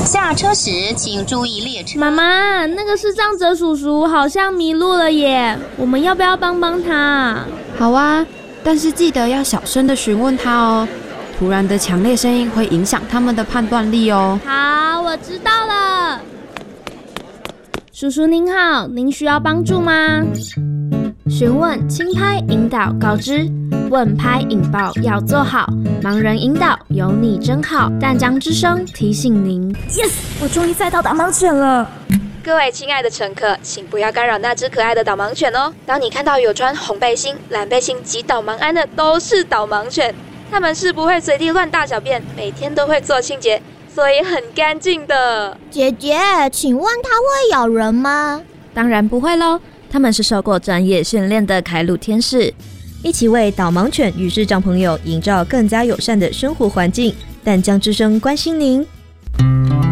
下车时请注意列车。 妈妈，那个视障者叔叔好像迷路了耶，我们要不要帮帮他？ 好啊，但是记得要小声的询问他哦，突然的强烈声音会影响他们的判断力哦。 好，我知道了。叔叔您好，您需要帮助吗？询问、轻拍、引导、告知，问拍引爆要做好，盲人引导有你真好。淡江之声提醒您 ，Yes， 我终于载到导盲犬了。 各位亲爱的乘客，请不要干扰那只可爱的导盲犬哦。当你看到有穿红背心、蓝背心及导盲鞍的，都是导盲犬，它们是不会随地乱大小便，每天都会做清洁，所以很干净的。 姐姐，请问它会咬人吗？ 当然不会咯，他们是受过专业训练的开路天使，一起为导盲犬与视障朋友营造更加友善的生活环境。淡江之声关心您。